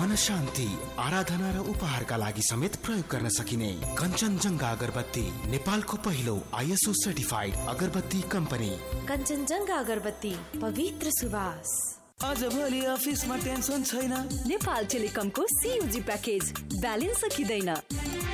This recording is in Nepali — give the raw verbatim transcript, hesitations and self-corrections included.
मन शान्ति, आराधना र उपहारका लागि समेत प्रयोग गर्न सकिने कञ्चनजङ्घा अगरबत्ती नेपालको पहिलो आइएसओ सर्टिफाइड अगरबत्ती कम्पनी। कञ्चनजङ्घा अगरबत्ती, पवित्र सुवास। आज भोलि अफिसमा टेन्सन छैन। नेपाल टेलिकमको सियुजी प्याकेज, ब्यालेन्स सकिँदैन,